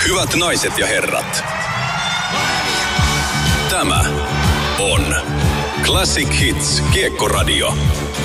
Hyvät naiset ja herrat, tämä on Classic Hits Kiekkoradio.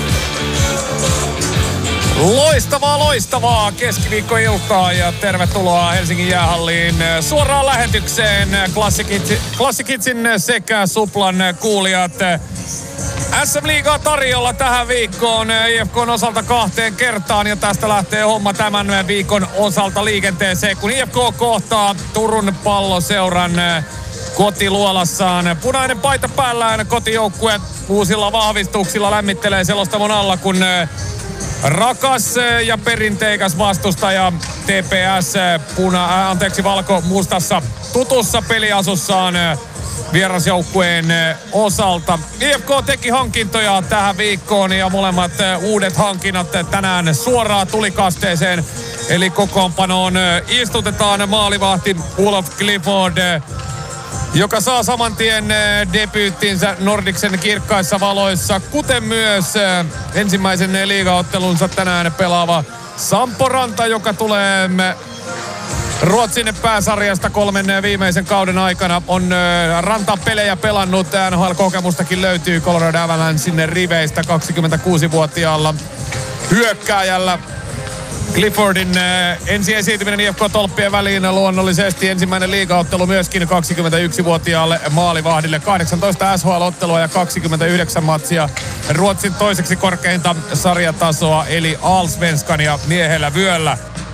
Loistavaa keskiviikkoiltaa ja tervetuloa Helsingin jäähalliin suoraan lähetykseen Classic Hitsin sekä Suplan kuulijat. SM-liigaa tarjolla tähän viikkoon IFK:n osalta 2 kertaan ja tästä lähtee homma tämän viikon osalta liikenteeseen, kun IFK kohtaa Turun Palloseuran kotiluolassaan. Punainen paita päällään kotijoukkue uusilla vahvistuksilla lämmittelee selostamon alla, kun rakas ja perinteikäs vastustaja TPS valko-mustassa tutussa peliasussaan vierasjoukkueen osalta. IFK teki hankintoja tähän viikkoon ja molemmat uudet hankinnat tänään suoraan tulikasteeseen. Eli kokoonpanoon istutetaan maalivahti Olof Clifford, joka saa saman tien debyyttinsä Nordicsen kirkkaissa valoissa, kuten myös ensimmäisen liigaottelunsa tänään pelaava Sampo Ranta, joka tulee Ruotsin pääsarjasta 3 viimeisen kauden aikana. On Ranta-pelejä pelannut, NHL-kokemustakin löytyy Colorado Avalanchen riveistä 26-vuotiaalla hyökkääjällä. Cliffordin ensi esiintyminen IFK-tolppien väliin luonnollisesti ensimmäinen liigaottelu myöskin 21-vuotiaalle maalivahdille. 18 SHL-ottelua ja 29 matsia. Ruotsin toiseksi korkeinta sarjatasoa eli Allsvenskania miehellä vyöllä.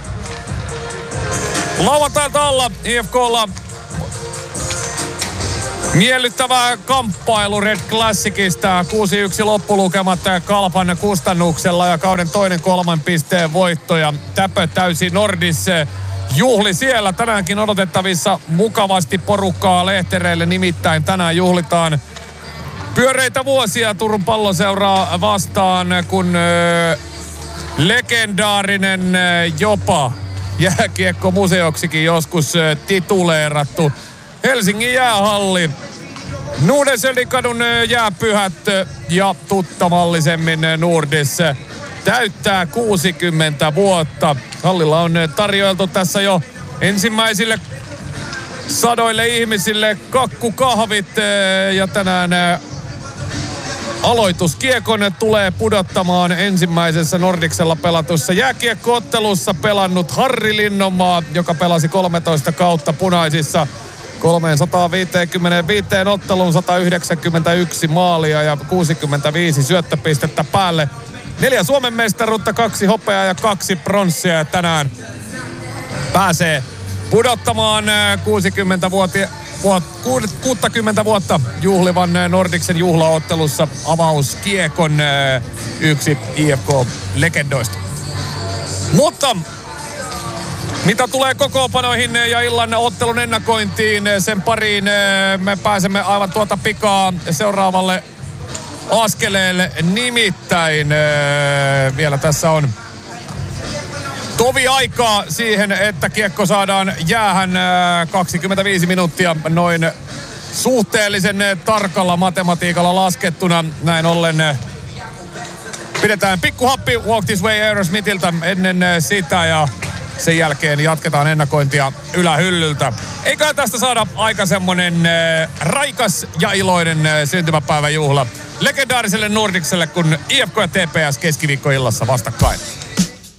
Lauantailta alla IFK:lla miellyttävä kamppailu Red Classicista. 6-1 loppulukemat Kalpan kustannuksella ja kauden toinen 3 pisteen voitto ja täpö täysi Nordis juhli siellä. Tänäänkin odotettavissa mukavasti porukkaa lehtereille, nimittäin tänään juhlitaan pyöreitä vuosia Turun Palloseuraa vastaan, kun legendaarinen jopa jääkiekkomuseoksikin joskus tituleerattu Helsingin jäähalli, Nordenskiöldikadun jääpyhät ja tuttavallisemmin Nordis täyttää 60 vuotta. Hallilla on tarjoiltu tässä jo ensimmäisille sadoille ihmisille kakkukahvit ja tänään aloituskiekon tulee pudottamaan ensimmäisessä Nordicsella pelatussa jääkiekko-ottelussa pelannut Harri Linnonmaa, joka pelasi 13 kautta punaisissa 355 otteluun, 191 maalia ja 65 syöttöpistettä päälle. 4 Suomen mestaruutta, 2 hopeaa ja 2 pronssia ja tänään pääsee pudottamaan 60 vuotta juhlivan Nordicsen juhlaottelussa avauskiekon yksi IFK-legendoista. Mutta mitä tulee kokoonpanoihin ja illan ottelun ennakointiin, sen pariin me pääsemme aivan tuota pikaa seuraavalle askeleelle. Nimittäin vielä tässä on tovi aikaa siihen, että kiekko saadaan jäähän 25 minuuttia noin suhteellisen tarkalla matematiikalla laskettuna. Näin ollen pidetään pikkuhappi Walk This Way Aerosmithiltä ennen sitä ja sen jälkeen jatketaan ennakointia ylähyllyltä. Eikä tästä saada aika semmonen raikas ja iloinen syntymäpäiväjuhla legendaariselle Nordicselle, kun IFK ja TPS keskiviikkoillassa vastakkain.